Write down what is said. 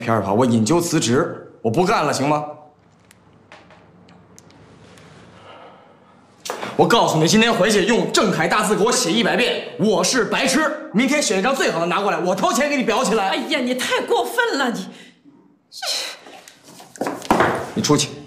片儿吧，我引咎辞职，我不干了，行吗？我告诉你，今天回去用正楷大字给我写100遍，我是白痴。明天选一张最好的拿过来，我掏钱给你裱起来。 哎呀，你太过分了，你出去。